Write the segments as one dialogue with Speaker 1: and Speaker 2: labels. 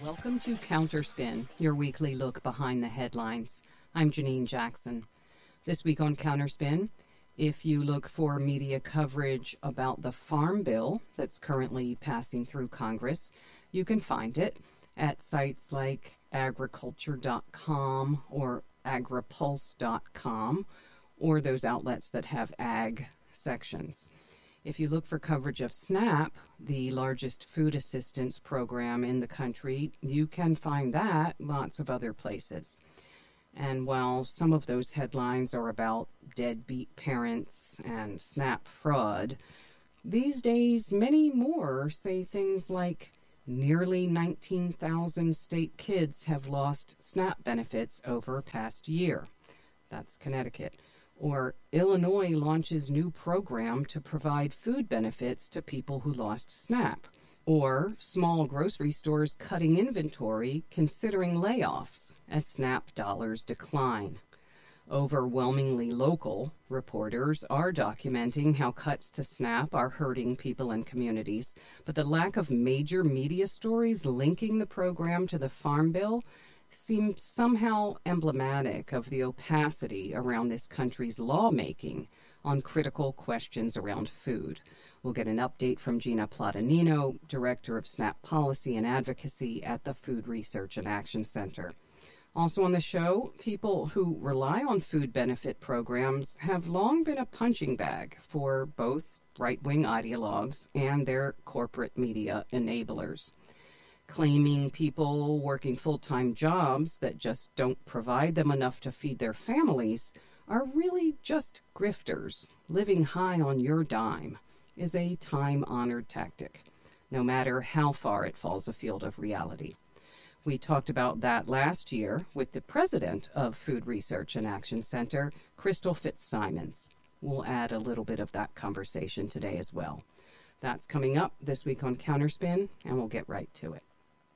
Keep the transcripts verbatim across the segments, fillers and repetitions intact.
Speaker 1: Welcome to Counterspin, your weekly look behind the headlines. I'm Janine Jackson. This week on Counterspin, if you look for media coverage about the Farm Bill that's currently passing through Congress, you can find it at sites like agriculture dot com or agripulse dot com or those outlets that have ag sections. If you look for coverage of SNAP, the largest food assistance program in the country, you can find that lots of other places. And while some of those headlines are about deadbeat parents and SNAP fraud, these days many more say things like nearly nineteen thousand state kids have lost SNAP benefits over past year. That's Connecticut. Or Illinois launches new program to provide food benefits to people who lost SNAP. Or small grocery stores cutting inventory considering layoffs as SNAP dollars decline. Overwhelmingly local reporters are documenting how cuts to SNAP are hurting people and communities, but the lack of major media stories linking the program to the Farm Bill seems somehow emblematic of the opacity around this country's lawmaking on critical questions around food. We'll get an update from Gina Platanino, Director of SNAP Policy and Advocacy at the Food Research and Action Center. Also on the show, people who rely on food benefit programs have long been a punching bag for both right-wing ideologues and their corporate media enablers. Claiming people working full-time jobs that just don't provide them enough to feed their families are really just grifters. Living high on your dime is a time-honored tactic, no matter how far it falls afield of reality. We talked about that last year with the president of Food Research and Action Center, Crystal Fitzsimons. We'll add a little bit of that conversation today as well. That's coming up this week on Counterspin, and we'll get right to it.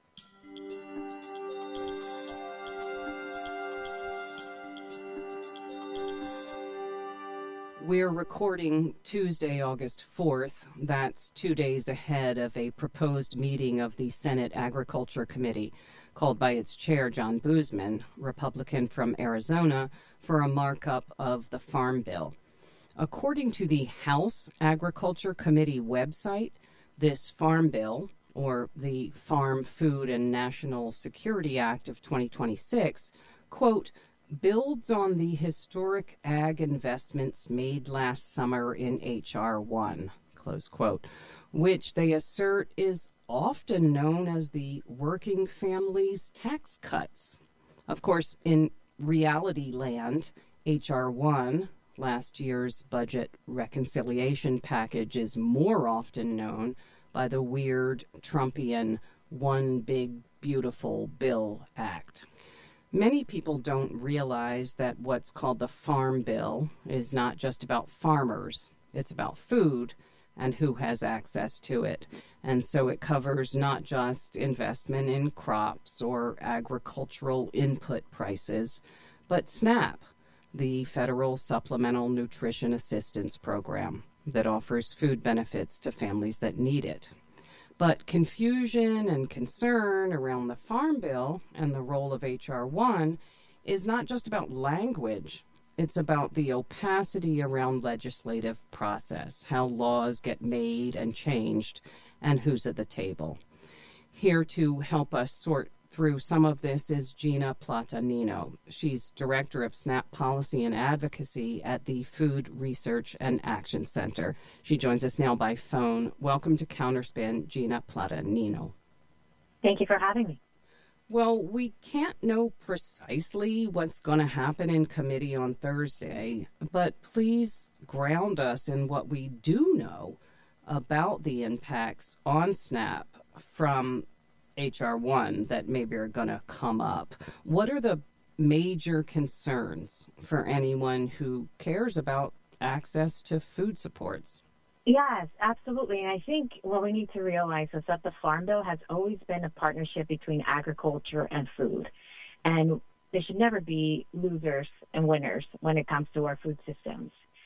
Speaker 1: We're recording Tuesday, August fourth. That's two days ahead of a proposed meeting of the Senate Agriculture Committee, called by its chair, John Boozman, Republican from Arizona, for a markup of the Farm Bill. According to the House Agriculture Committee website, this Farm Bill, or the Farm, Food, and National Security Act of twenty twenty-six, quote, builds on the historic ag investments made last summer in H R one, close quote, which they assert is often known as the working families tax cuts. Of course, in reality land, H R one, last year's budget reconciliation package, is more often known by the weird Trumpian One Big Beautiful Bill Act. Many people don't realize that what's called the Farm Bill is not just about farmers. It's about food and who has access to it. And so it covers not just investment in crops or agricultural input prices, but SNAP, the Federal Supplemental Nutrition Assistance Program that offers food benefits to families that need it. But confusion and concern around the Farm Bill and the role of H R one is not just about language. It's about the opacity around legislative process, how laws get made and changed, and who's at the table. Here to help us sort through some of this is Gina Platanino. She's Director of SNAP Policy and Advocacy at the Food Research and Action Center. She joins us now by phone. Welcome to Counterspin, Gina Platanino.
Speaker 2: Thank you for having me.
Speaker 1: Well, we can't know precisely what's going to happen in committee on Thursday, but please ground us in what we do know about the impacts on SNAP from H R one that maybe are going to come up. What are the major concerns for anyone who cares about access to food supports?
Speaker 2: Yes, absolutely. And I think what we need to realize is that the Farm Bill has always been a partnership between agriculture and food. And there should never be losers and winners when it comes to our food systems.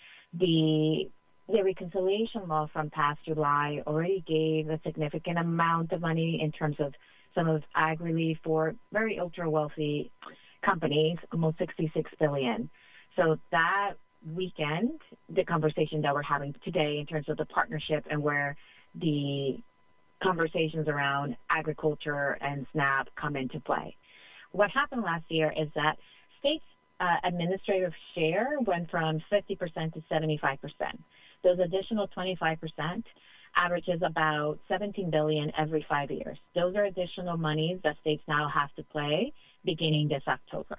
Speaker 2: The The reconciliation law from past July already gave a significant amount of money in terms of some of ag relief for very ultra wealthy companies, almost sixty-six billion dollars. So that weekend, the conversation that we're having today in terms of the partnership and where the conversations around agriculture and SNAP come into play. What happened last year is that states' uh, administrative share went from fifty percent to seventy-five percent. Those additional twenty-five percent averages about seventeen billion dollars every five years. Those are additional monies that states now have to play beginning this October.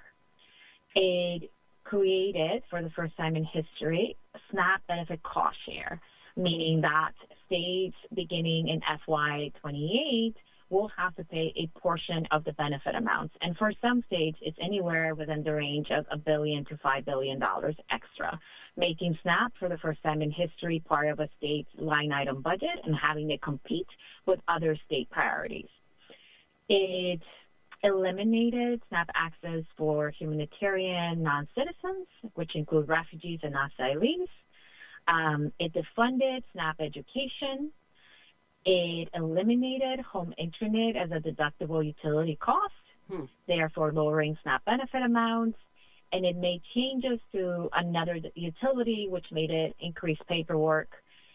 Speaker 2: It created, for the first time in history, SNAP benefit cost share, meaning that states beginning in F Y twenty-eight will have to pay a portion of the benefit amounts. And for some states, it's anywhere within the range of a billion to five billion dollars extra, making SNAP for the first time in history part of a state's line item budget and having it compete with other state priorities. It eliminated SNAP access for humanitarian non-citizens, which include refugees and asylees. Um, it defunded SNAP education. It eliminated home internet as a deductible utility cost, hmm. therefore lowering SNAP benefit amounts. And it made changes to another utility, which made it increase paperwork.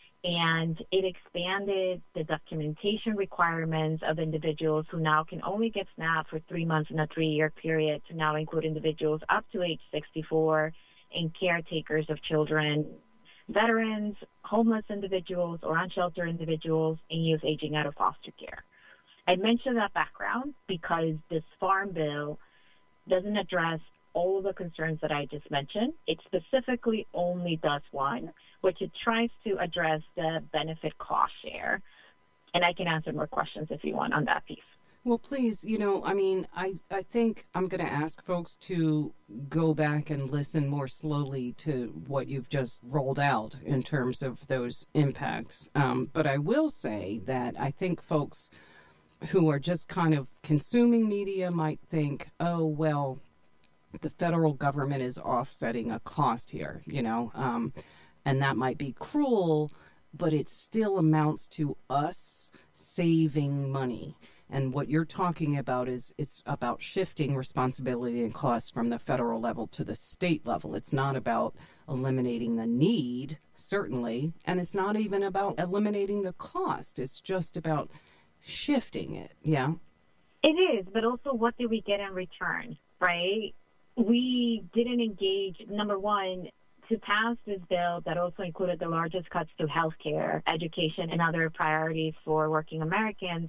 Speaker 2: And it expanded the documentation requirements of individuals who now can only get SNAP for three months in a three-year period to now include individuals up to age sixty-four and caretakers of children, veterans, homeless individuals, or unsheltered individuals, and youth aging out of foster care. I mention that background because this Farm Bill doesn't address all of the concerns that I just mentioned. It specifically only does one, which it tries to address the benefit cost share. And I can answer more questions if you want on that piece.
Speaker 1: Well, please, you know, I mean, I, I think I'm going to ask folks to go back and listen more slowly to what you've just rolled out in terms of those impacts. Um, but I will say that I think folks who are just kind of consuming media might think, oh, well, the federal government is offsetting a cost here, you know, um, and that might be cruel, but it still amounts to us saving money. And what you're talking about is it's about shifting responsibility and costs from the federal level to the state level. It's not about eliminating the need, certainly, and it's not even about eliminating the cost. It's just about shifting it, yeah?
Speaker 2: It is, but also what do we get in return, right? We didn't engage, number one, to pass this bill that also included the largest cuts to healthcare, education, and other priorities for working Americans.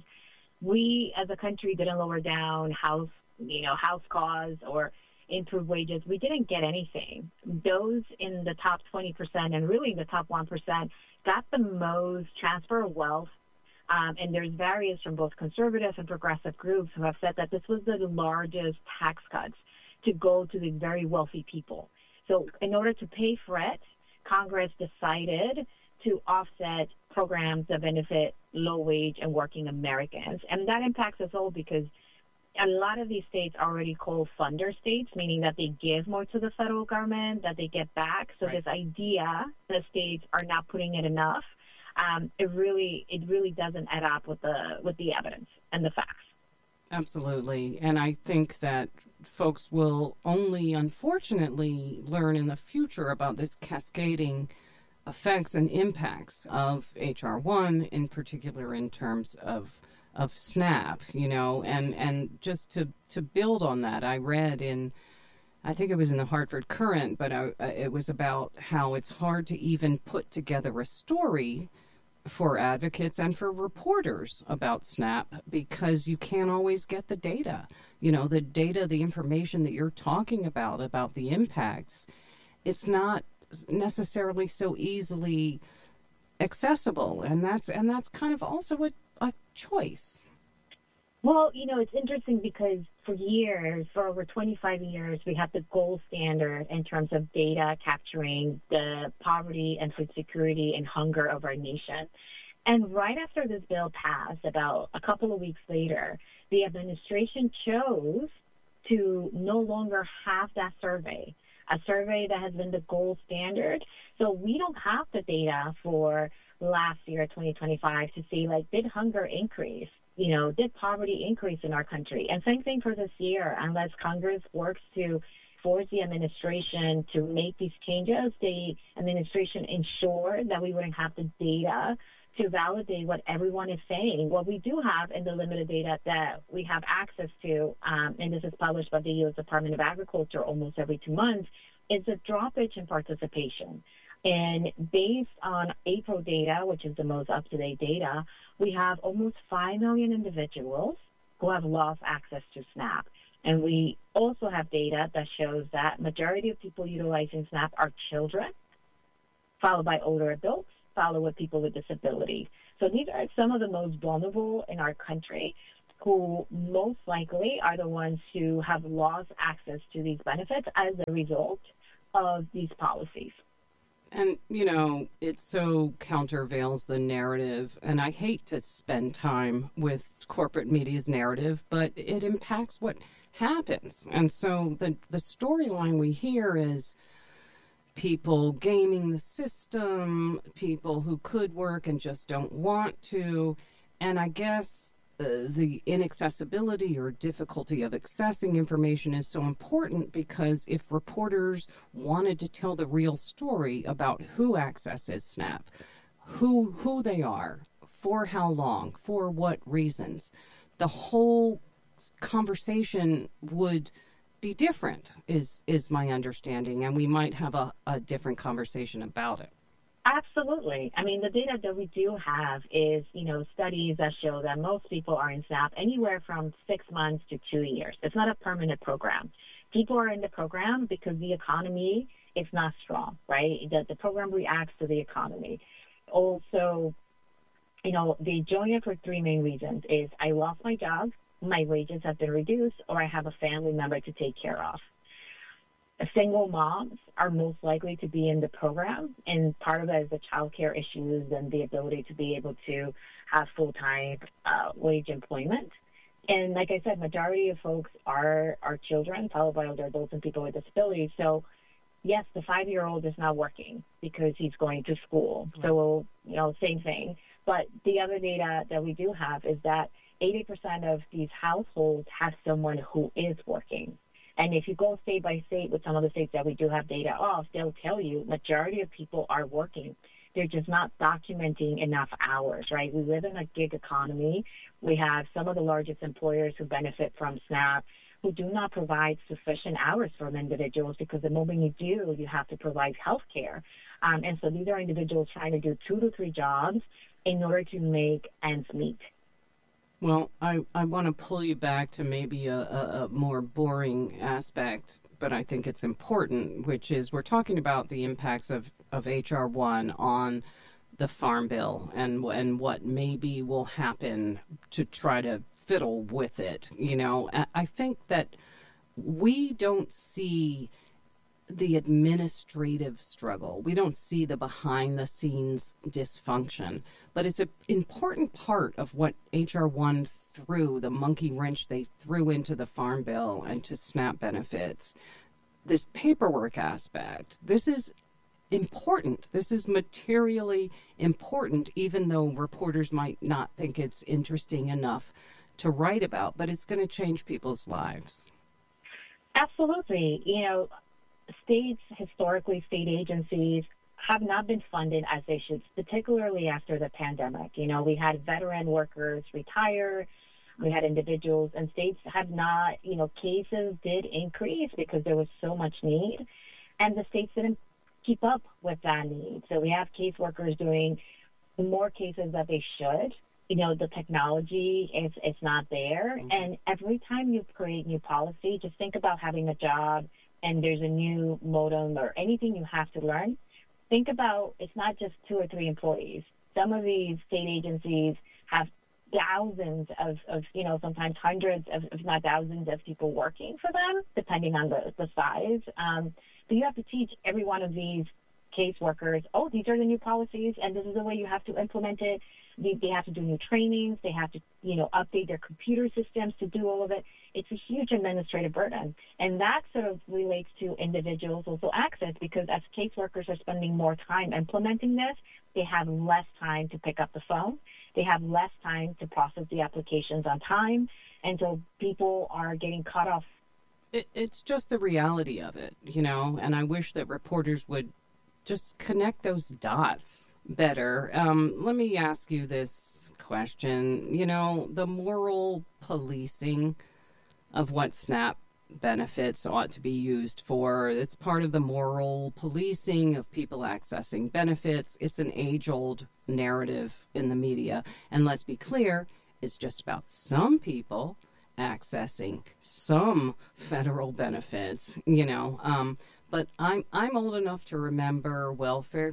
Speaker 2: We, as a country, didn't lower down house, you know, house costs or improve wages. We didn't get anything. Those in the top twenty percent and really the top one percent got the most transfer of wealth. Um, and there's various from both conservative and progressive groups who have said that this was the largest tax cuts to go to the very wealthy people. So in order to pay for it, Congress decided to offset programs that benefit low-wage and working Americans. And that impacts us all because a lot of these states are already called funder states, meaning that they give more to the federal government, that they get back. So right. This idea that states are not putting in enough, um, it really it really doesn't add up with the with the evidence and the facts.
Speaker 1: Absolutely. And I think that folks will only, unfortunately, learn in the future about this cascading effects and impacts of H R one, in particular in terms of of SNAP, you know, and, and just to, to build on that, I read in, I think it was in the Hartford Courant, but I, it was about how it's hard to even put together a story for advocates and for reporters about SNAP because you can't always get the data. You know, the data, the information that you're talking about, about the impacts, it's not necessarily so easily accessible. And that's and that's kind of also a, a choice.
Speaker 2: Well, you know, it's interesting because for years, for over twenty-five years, we have the gold standard in terms of data capturing the poverty and food security and hunger of our nation. And right after this bill passed, about a couple of weeks later, the administration chose to no longer have that survey, a survey that has been the gold standard. So we don't have the data for last year, twenty twenty-five, to see, like, did hunger increase? you know, did poverty increase in our country? And same thing for this year. Unless Congress works to force the administration to make these changes, the administration ensured that we wouldn't have the data to validate what everyone is saying. What we do have in the limited data that we have access to, um, and this is published by the U S Department of Agriculture almost every two months, is a droppage in participation. And based on April data, which is the most up-to-date data, we have almost five million individuals who have lost access to SNAP. And we also have data that shows that majority of people utilizing SNAP are children, followed by older adults, followed with people with disabilities. So these are some of the most vulnerable in our country who most likely are the ones who have lost access to these benefits as a result of these policies.
Speaker 1: And, you know, it so countervails the narrative, and I hate to spend time with corporate media's narrative, but it impacts what happens. And so the, the storyline we hear is people gaming the system, people who could work and just don't want to, and I guess Uh, the inaccessibility or difficulty of accessing information is so important because if reporters wanted to tell the real story about who accesses SNAP, who who they are, for how long, for what reasons, the whole conversation would be different, is is my understanding, and we might have a, a different conversation about it.
Speaker 2: Absolutely. I mean, the data that we do have is, you know, studies that show that most people are in SNAP anywhere from six months to two years. It's not a permanent program. People are in the program because the economy is not strong, right? The, the program reacts to the economy. Also, you know, they join it for three main reasons is I lost my job, my wages have been reduced, or I have a family member to take care of. Single moms are most likely to be in the program, and part of that is the child care issues and the ability to be able to have full-time uh, wage employment. And like I said, majority of folks are, are children, followed by older adults and people with disabilities. So, yes, the five-year-old is not working because he's going to school. Right. So, you know, same thing. But the other data that we do have is that eighty percent of these households have someone who is working. And if you go state by state with some of the states that we do have data of, they'll tell you majority of people are working. They're just not documenting enough hours, right? We live in a gig economy. We have some of the largest employers who benefit from SNAP who do not provide sufficient hours for individuals because the moment you do, you have to provide health care. Um, and so these are individuals trying to do two to three jobs in order to make ends meet.
Speaker 1: Well, I, I want to pull you back to maybe a, a, a more boring aspect, but I think it's important, which is we're talking about the impacts of, of H R one on the Farm Bill and and what maybe will happen to try to fiddle with it. You know, I think that we don't see the administrative struggle. We don't see the behind-the-scenes dysfunction, but it's an important part of what H R one threw, the monkey wrench they threw into the Farm Bill and to SNAP benefits. This paperwork aspect, this is important. This is materially important, even though reporters might not think it's interesting enough to write about, but it's going to change people's lives.
Speaker 2: Absolutely. You know, states, historically, state agencies have not been funded as they should, particularly after the pandemic. You know, we had veteran workers retire, we had individuals, and states have not, you know, cases did increase because there was so much need, and the states didn't keep up with that need. So we have caseworkers doing more cases that they should. You know, the technology is it's not there. Mm-hmm. And every time you create new policy, just think about having a job and there's a new modem or anything you have to learn. Think about it's not just two or three employees. Some of these state agencies have thousands of, of you know, sometimes hundreds of, if not thousands of people working for them, depending on the, the size. Um, so you have to teach every one of these caseworkers, oh, these are the new policies and this is the way you have to implement it. They, they have to do new trainings. They have to, you know, update their computer systems to do all of it. It's a huge administrative burden. And that sort of relates to individuals' also access, because as caseworkers are spending more time implementing this, they have less time to pick up the phone. They have less time to process the applications on time. And so people are getting cut off.
Speaker 1: It, it's just the reality of it, you know, and I wish that reporters would just connect those dots better. Um, let me ask you this question. You know, the moral policing of what SNAP benefits ought to be used for, it's part of the moral policing of people accessing benefits. It's an age-old narrative in the media. And let's be clear, it's just about some people accessing some federal benefits, you know. Um, but I'm I'm old enough to remember welfare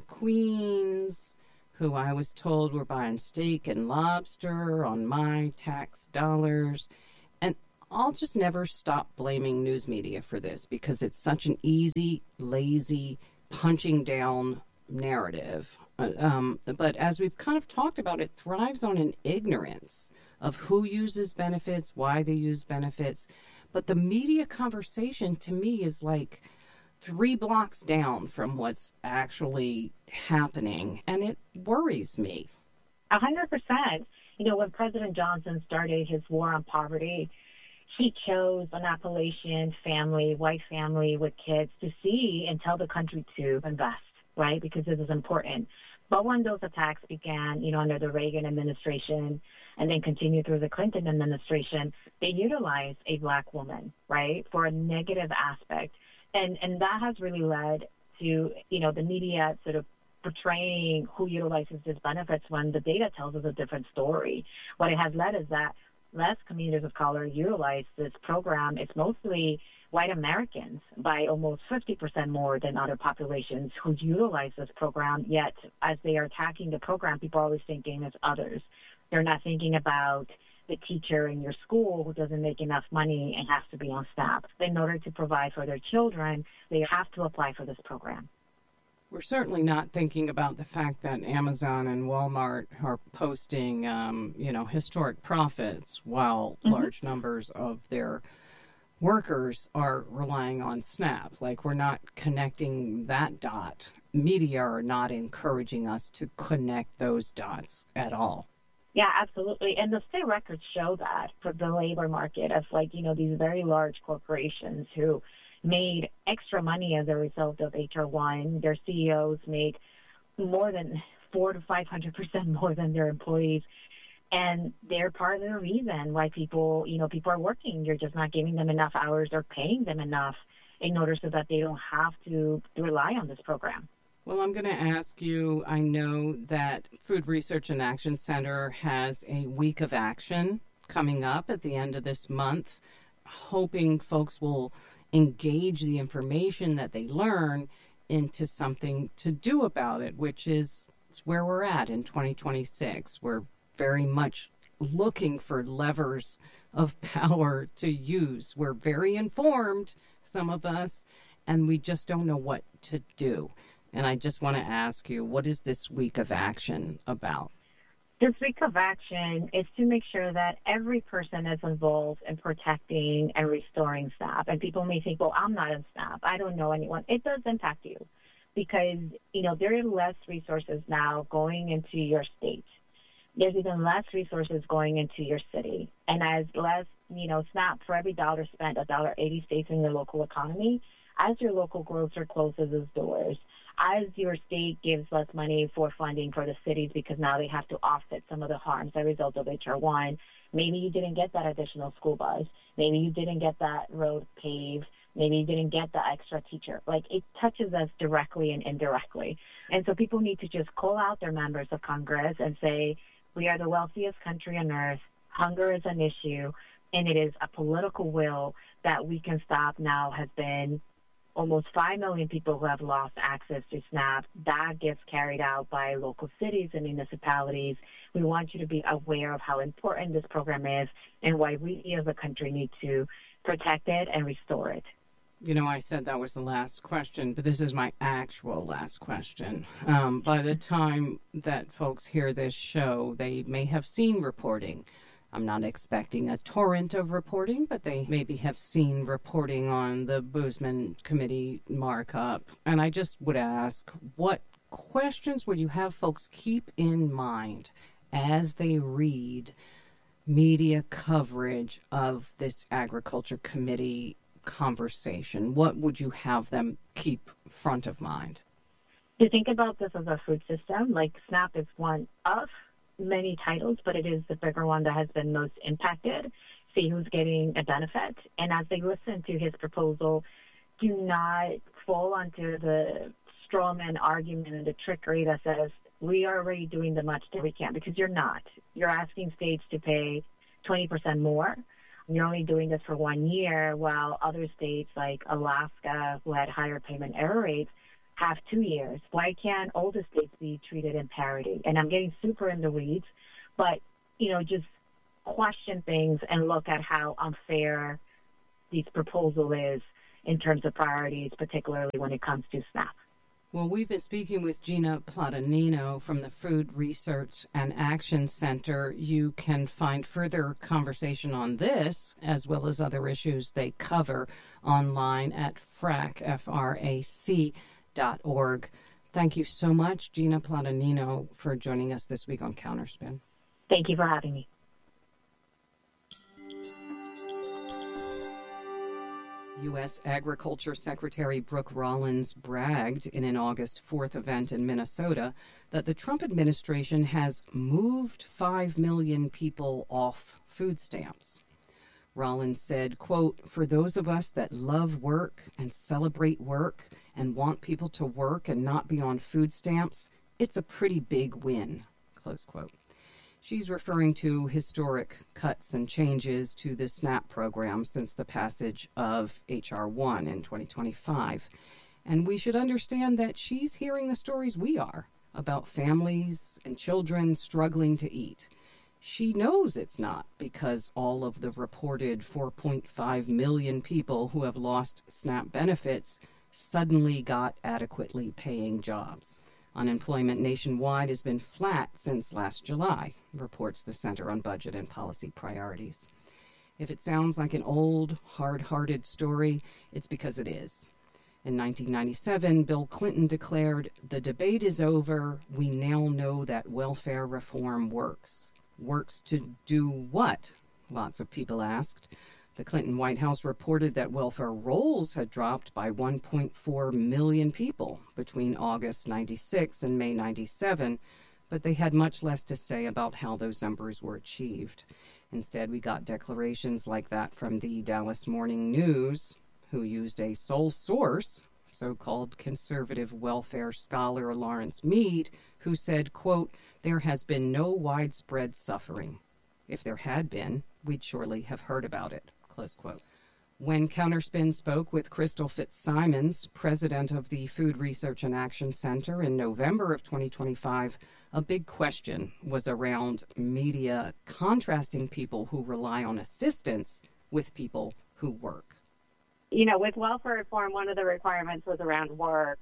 Speaker 1: queens who I was told were buying steak and lobster on my tax dollars. And I'll just never stop blaming news media for this, because it's such an easy, lazy, punching down narrative. Uh, um, but as we've kind of talked about, it thrives on an ignorance of who uses benefits, why they use benefits. But the media conversation, to me, is like three blocks down from what's actually happening, and it worries me.
Speaker 2: A hundred percent. You know, when President Johnson started his war on poverty, he chose an Appalachian family, white family with kids, to see and tell the country to invest, right? Because this is important. But when those attacks began, you know, under the Reagan administration and then continued through the Clinton administration, they utilized a black woman, right, for a negative aspect. And and that has really led to, you know, the media sort of portraying who utilizes these benefits when the data tells us a different story. What it has led is that less communities of color utilize this program. It's mostly white Americans, by almost fifty percent more than other populations who utilize this program. Yet, as they are attacking the program, people are always thinking it's others. They're not thinking about the teacher in your school who doesn't make enough money and has to be on SNAP. In order to provide for their children, they have to apply for this program.
Speaker 1: We're certainly not thinking about the fact that Amazon and Walmart are posting, um, you know, historic profits while mm-hmm. large numbers of their workers are relying on SNAP. Like, we're not connecting that dot. Media are not encouraging us to connect those dots at all.
Speaker 2: Yeah, absolutely. And the state records show that for the labor market of, like, you know, these very large corporations who made extra money as a result of H R one. Their C E Os made more than four to five hundred percent more than their employees. And they're part of the reason why people, you know, people are working. You're just not giving them enough hours or paying them enough in order so that they don't have to rely on this program.
Speaker 1: Well, I'm going to ask you, I know that Food Research and Action Center has a week of action coming up at the end of this month, hoping folks will engage the information that they learn into something to do about it, which is it's where we're at in twenty twenty-six. We're very much looking for levers of power to use. We're very informed, some of us, and we just don't know what to do. And I just want to ask you, what is this week of action about?
Speaker 2: This week of action is to make sure that every person is involved in protecting and restoring SNAP. And people may think, well, I'm not in SNAP. I don't know anyone. It does impact you because, you know, there are less resources now going into your state. There's even less resources going into your city. And as less, you know, SNAP, for every dollar spent, a dollar eighty stays in your local economy. As your local grocer closes its doors, as your state gives less money for funding for the cities because now they have to offset some of the harms as a result of H R one, maybe you didn't get that additional school bus. Maybe you didn't get that road paved. Maybe you didn't get the extra teacher. Like, it touches us directly and indirectly. And so people need to just call out their members of Congress and say, we are the wealthiest country on earth. Hunger is an issue, and it is a political will that we can stop now. Has been almost five million people who have lost access to SNAP. That gets carried out by local cities and municipalities. We want you to be aware of how important this program is and why we as a country need to protect it and restore it.
Speaker 1: You know, I said that was the last question, but this is my actual last question. Um, by the time that folks hear this show, they may have seen reporting. I'm not expecting a torrent of reporting, but they maybe have seen reporting on the Boozman Committee markup. And I just would ask, what questions would you have folks keep in mind as they read media coverage of this Agriculture Committee conversation? What would you have them keep front of mind?
Speaker 2: To think about this as a food system, like SNAP is one of many titles, but it is the bigger one that has been most impacted. See who's getting a benefit. And as they listen to his proposal, do not fall onto the straw man argument and the trickery that says, we are already doing the much that we can, because you're not. You're asking states to pay twenty percent more. You're only doing this for one year, while other states like Alaska, who had higher payment error rates, have two years. Why can't all the states be treated in parity? And I'm getting super in the weeds, but, you know, just question things and look at how unfair this proposal is in terms of priorities, particularly when it comes to SNAP.
Speaker 1: Well, we've been speaking with Gina Platanino from the Food Research and Action Center. You can find further conversation on this, as well as other issues they cover, online at frac, F R A C, dot org. Thank you so much, Gina Platanino, for joining us this week on Counterspin.
Speaker 2: Thank you for having me.
Speaker 1: U S Agriculture Secretary Brooke Rollins bragged in an August fourth event in Minnesota that the Trump administration has moved five million people off food stamps. Rollins said, quote, "For those of us that love work and celebrate work and want people to work and not be on food stamps, it's a pretty big win," close quote. She's referring to historic cuts and changes to the SNAP program since the passage of H R one in twenty twenty-five. And we should understand that she's hearing the stories we are about families and children struggling to eat. She knows it's not because all of the reported four point five million people who have lost SNAP benefits suddenly got adequately paying jobs. Unemployment nationwide has been flat since last July, reports the Center on Budget and Policy Priorities. If it sounds like an old, hard-hearted story, it's because it is. In nineteen ninety-seven, Bill Clinton declared, "The debate is over. We now know that welfare reform works." Works to do what? Lots of people asked. The Clinton White House reported that welfare rolls had dropped by one point four million people between August ninety-six and May ninety-seven, but they had much less to say about how those numbers were achieved. Instead, we got declarations like that from the Dallas Morning News, who used a sole source, so-called conservative welfare scholar Lawrence Mead, who said, quote, "There has been no widespread suffering. If there had been, we'd surely have heard about it," close quote. When Counterspin spoke with Crystal Fitzsimons, president of the Food Research and Action Center in November of twenty twenty-five, a big question was around media contrasting people who rely on assistance with people who work.
Speaker 3: You know, with welfare reform, one of the requirements was around work.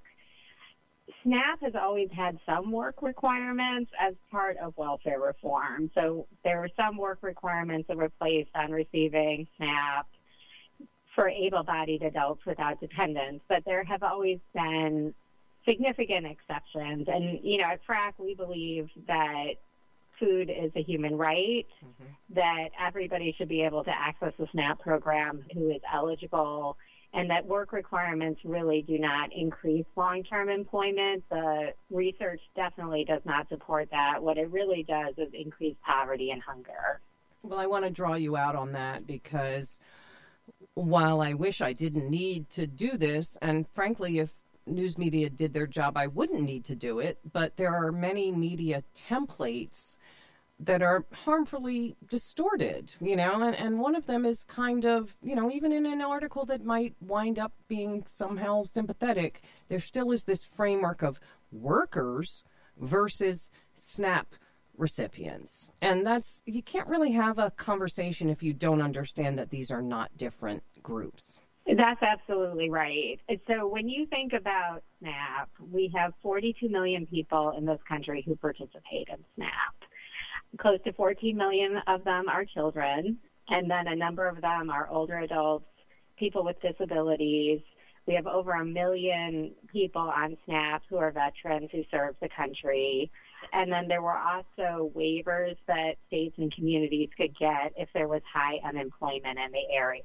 Speaker 3: SNAP has always had some work requirements as part of welfare reform. So there were some work requirements that were placed on receiving SNAP for able-bodied adults without dependents, but there have always been significant exceptions. And, you know, at FRAC, we believe that food is a human right, mm-hmm. that everybody should be able to access the SNAP program who is eligible, and that work requirements really do not increase long-term employment. The research definitely does not support that. What it really does is increase poverty and hunger.
Speaker 4: Well, I want to draw you out on that because while I wish I didn't need to do this, and frankly, if news media did their job, I wouldn't need to do it, but there are many media templates that are harmfully distorted, you know, and, and one of them is kind of, you know, even in an article that might wind up being somehow sympathetic, there still is this framework of workers versus SNAP recipients. And that's, you can't really have a conversation if you don't understand that these are not different groups.
Speaker 3: That's absolutely right. So when you think about SNAP, we have forty-two million people in this country who participate in SNAP. Close to fourteen million of them are children, and then a number of them are older adults, people with disabilities. We have over a million people on SNAP who are veterans who serve the country. And then there were also waivers that states and communities could get if there was high unemployment in the area.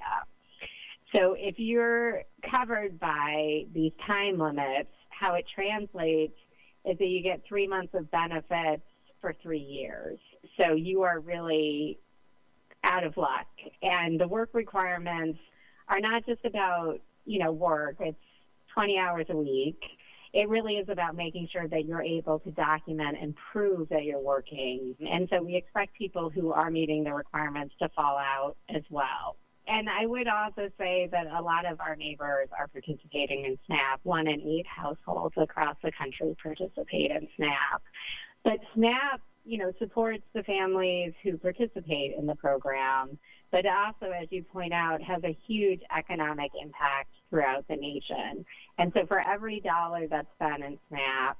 Speaker 3: So if you're covered by these time limits, how it translates is that you get three months of benefits for three years. So you are really out of luck. And the work requirements are not just about, you know, work. It's twenty hours a week. It really is about making sure that you're able to document and prove that you're working. And so we expect people who are meeting the requirements to fall out as well. And I would also say that a lot of our neighbors are participating in SNAP. One in eight households across the country participate in SNAP. But SNAP, you know, supports the families who participate in the program, but also, as you point out, has a huge economic impact throughout the nation. And so for every dollar that's spent in SNAP,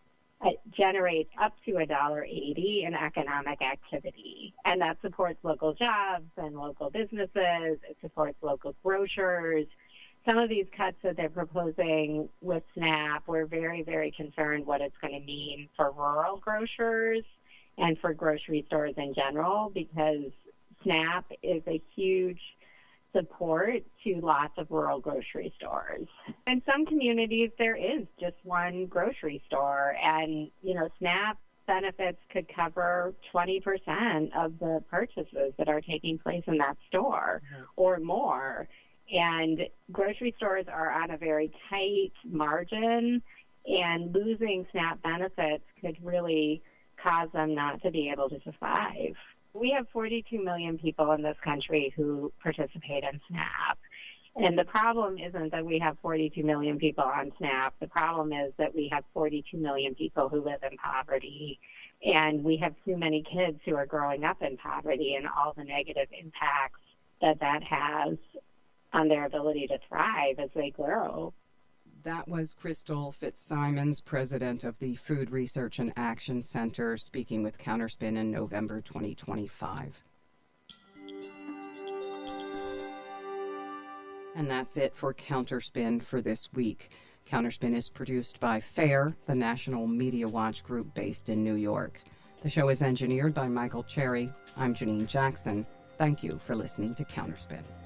Speaker 3: it generates up to one dollar eighty in economic activity. And that supports local jobs and local businesses. It supports local grocers. Some of these cuts that they're proposing with SNAP, we're very, very concerned what it's going to mean for rural grocers and for grocery stores in general, because SNAP is a huge support to lots of rural grocery stores. In some communities, there is just one grocery store, and, you know, SNAP benefits could cover twenty percent of the purchases that are taking place in that store mm-hmm. or more. And grocery stores are on a very tight margin, and losing SNAP benefits could really cause them not to be able to survive. We have forty-two million people in this country who participate in SNAP. And the problem isn't that we have forty-two million people on SNAP. The problem is that we have forty-two million people who live in poverty. And we have too many kids who are growing up in poverty and all the negative impacts that that has on their ability to thrive as they grow.
Speaker 1: That was Crystal Fitzsimons, president of the Food Research and Action Center, speaking with Counterspin in November twenty twenty-five. And that's it for Counterspin for this week. Counterspin is produced by FAIR, the National Media Watch group based in New York. The show is engineered by Michael Cherry. I'm Janine Jackson. Thank you for listening to Counterspin.